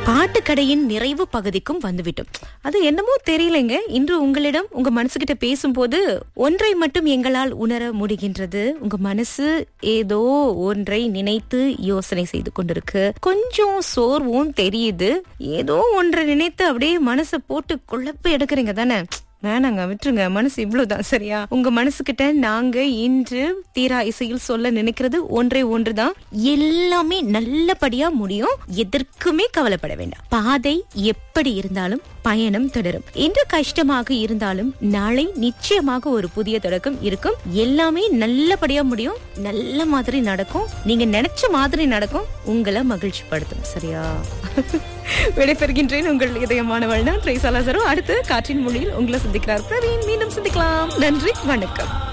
பாட்டுக்கடையின் நிறைவு பகுதிக்கும் வந்துவிட்டோம். அது என்னமோ தெரியலைங்க, இன்று உங்களிடம் உங்க மனசுகிட்ட பேசும்போது ஒன்றை மட்டும் எங்களால் உணர முடிகின்றது. உங்க மனசு ஏதோ ஒன்றை நினைத்து யோசனை செய்து கொண்டிருக்கு. கொஞ்சம் சோர்வும் தெரியுது. ஏதோ ஒன்றை நினைத்து அப்படியே மனசை போட்டு குழப்ப எடுக்கிறீங்க தானே? வேணாங்க, விட்டுருங்க. மனசு இவ்வளவுதான், சரியா? உங்க மனசுகிட்ட நாங்க இன்று தீரா இசையில் சொல்ல நினைக்கிறது ஒன்றே ஒன்றுதான். எல்லாமே நல்லபடியா முடியும். எதற்குமே கவலைப்பட வேண்டாம். பாதை எப்படி இருந்தாலும் பயணம் தொடரும். இன்று கஷ்டமாக இருந்தாலும் நாளை நிச்சயமாக ஒரு புதிய தொடக்கம் இருக்கும். எல்லாமே நல்லபடியா முடியும். நல்ல மாதிரி நடக்கும். நீங்க நினைச்ச மாதிரி நடக்கும். உங்களை மகிழ்ச்சி படுத்தும், சரியா? விடைபெறுகின்றேன். உங்கள் இதயமானவள் நான் ட்ரேசா லாசரோ. அடுத்து காற்றின் மொழியில் உங்களை சந்திக்கிறார் பிரவீன். மீண்டும் சந்திக்கலாம். நன்றி, வணக்கம்.